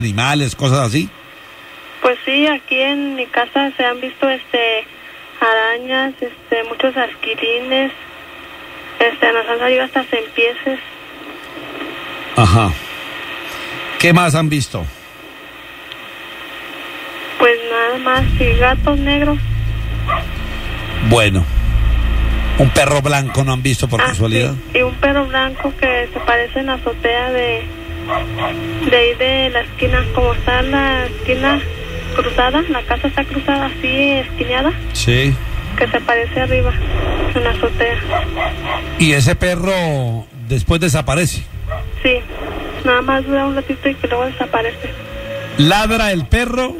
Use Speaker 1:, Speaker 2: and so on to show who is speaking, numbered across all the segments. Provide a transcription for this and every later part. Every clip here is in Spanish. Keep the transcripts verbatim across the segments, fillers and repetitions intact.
Speaker 1: animales, cosas así?
Speaker 2: Pues sí, aquí en mi casa se han visto este arañas, este muchos asquilines, este nos han salido hasta cempieses.
Speaker 1: Ajá. ¿Qué más han visto?
Speaker 2: Pues nada más, y gatos negros.
Speaker 1: Bueno, un perro blanco no han visto por
Speaker 2: ah,
Speaker 1: casualidad.
Speaker 2: Sí. Y un perro blanco que se parece en la azotea de de ahí de la esquina, como está la esquina cruzada, la casa está cruzada así, esquineada.
Speaker 1: Sí.
Speaker 2: Que se parece arriba, en la azotea.
Speaker 1: ¿Y ese perro después desaparece?
Speaker 2: Sí, nada más dura un ratito y que luego desaparece.
Speaker 1: ¿Ladra el perro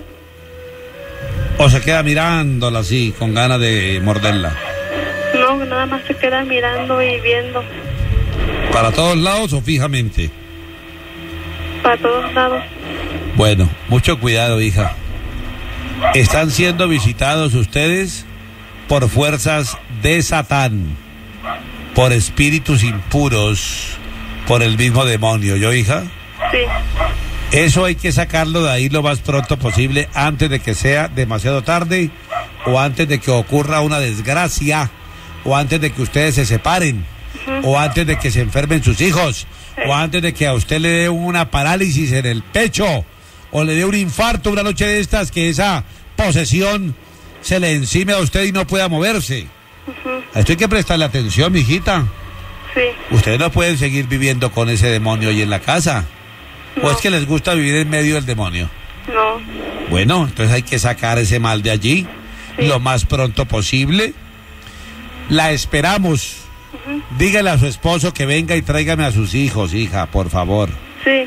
Speaker 1: o se queda mirándola así, con ganas de morderla?
Speaker 2: No, nada más se queda mirando y viendo.
Speaker 1: ¿Para todos lados o fijamente?
Speaker 2: Para todos lados.
Speaker 1: Bueno, mucho cuidado, hija. Están siendo visitados ustedes por fuerzas de Satán, por espíritus impuros, por el mismo demonio, ¿yo, hija?
Speaker 2: Sí.
Speaker 1: Eso hay que sacarlo de ahí lo más pronto posible, antes de que sea demasiado tarde, o antes de que ocurra una desgracia, o antes de que ustedes se separen, uh-huh. o antes de que se enfermen sus hijos, sí. o antes de que a usted le dé una parálisis en el pecho, o le dé un infarto una noche de estas, que esa posesión se le encime a usted y no pueda moverse. Uh-huh. A esto hay que prestarle atención, mijita.
Speaker 2: Sí.
Speaker 1: Ustedes no pueden seguir viviendo con ese demonio ahí en la casa. No. ¿O es que les gusta vivir en medio del demonio?
Speaker 2: No.
Speaker 1: Bueno, entonces hay que sacar ese mal de allí, sí. lo más pronto posible. La esperamos. Uh-huh. Dígale a su esposo que venga y tráigame a sus hijos, hija, por favor.
Speaker 2: Sí.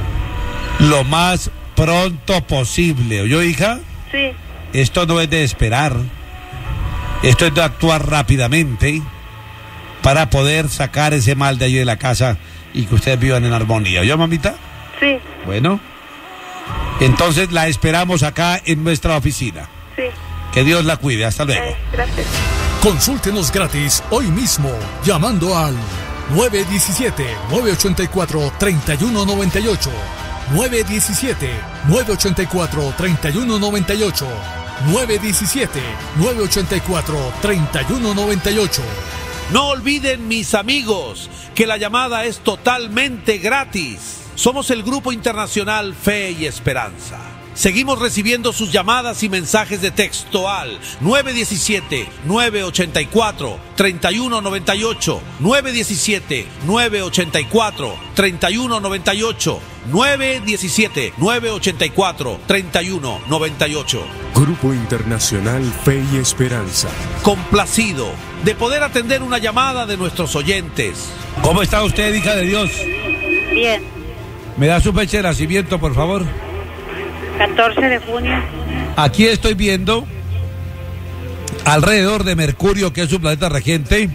Speaker 1: Lo más pronto posible. ¿Oyó, hija?
Speaker 2: Sí.
Speaker 1: Esto no es de esperar. Esto es de actuar rápidamente para poder sacar ese mal de allí de la casa y que ustedes vivan en armonía. ¿Oyó, mamita?
Speaker 2: Sí.
Speaker 1: Bueno, entonces la esperamos acá en nuestra oficina.
Speaker 2: Sí.
Speaker 1: Que Dios la cuide. Hasta luego.
Speaker 2: Eh, gracias.
Speaker 3: Consúltenos gratis hoy mismo llamando al nueve uno siete, nueve ocho cuatro, tres uno nueve ocho, nueve uno siete, nueve ocho cuatro, tres uno nueve ocho, nueve uno siete, nueve ocho cuatro, tres uno nueve ocho.
Speaker 4: No olviden, mis amigos, que la llamada es totalmente gratis. Somos el Grupo Internacional Fe y Esperanza. Seguimos recibiendo sus llamadas y mensajes de texto al nueve uno siete, nueve ocho cuatro, tres uno nueve ocho, nueve uno siete, nueve ocho cuatro, tres uno nueve ocho, nueve uno siete, nueve ocho cuatro, tres uno nueve ocho.
Speaker 5: Grupo Internacional Fe y Esperanza.
Speaker 4: Complacido de poder atender una llamada de nuestros oyentes.
Speaker 1: ¿Cómo está usted, hija de Dios?
Speaker 6: Bien.
Speaker 1: ¿Me da su fecha de nacimiento, por favor?
Speaker 6: catorce de junio.
Speaker 1: Aquí estoy viendo alrededor de Mercurio, que es su planeta regente.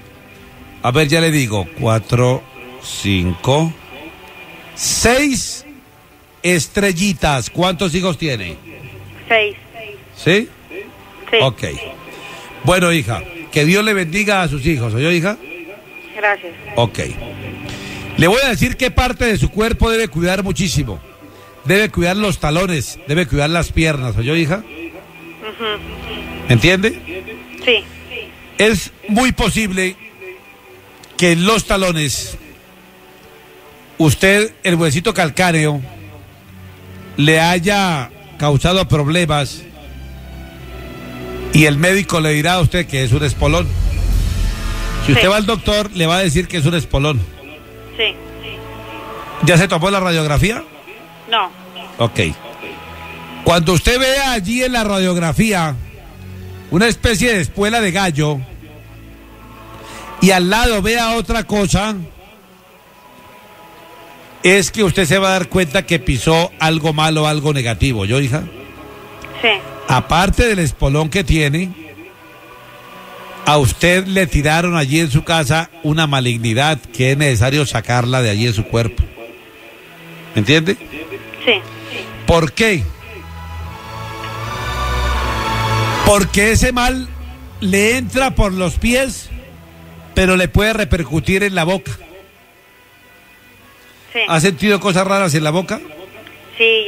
Speaker 1: A ver, ya le digo, cuatro, cinco, seis estrellitas. ¿Cuántos hijos tiene?
Speaker 6: Seis.
Speaker 1: ¿Sí?
Speaker 6: Sí.
Speaker 1: Ok. Bueno, hija, que Dios le bendiga a sus hijos. ¿Oyó, hija?
Speaker 6: Gracias.
Speaker 1: Ok. Le voy a decir qué parte de su cuerpo debe cuidar muchísimo. Debe cuidar los talones, debe cuidar las piernas. ¿Oyó, hija?
Speaker 6: Uh-huh.
Speaker 1: ¿Entiende?
Speaker 6: Sí.
Speaker 1: Es muy posible que en los talones usted, el huesito calcáneo, le haya causado problemas y el médico le dirá a usted que es un espolón. Si usted
Speaker 6: sí.
Speaker 1: va al doctor, le va a decir que es un espolón.
Speaker 6: Sí.
Speaker 1: ¿Ya se tomó la radiografía?
Speaker 6: No.
Speaker 1: Ok. Cuando usted vea allí en la radiografía una especie de espuela de gallo y al lado vea otra cosa, es que usted se va a dar cuenta que pisó algo malo, algo negativo. ¿Yo, hija?
Speaker 6: Sí.
Speaker 1: Aparte del espolón que tiene, a usted le tiraron allí en su casa una malignidad que es necesario sacarla de allí en su cuerpo. ¿Me entiende?
Speaker 6: Sí.
Speaker 1: ¿Por qué? Porque ese mal le entra por los pies, pero le puede repercutir en la boca.
Speaker 6: Sí.
Speaker 1: ¿Ha sentido cosas raras en la boca?
Speaker 6: Sí,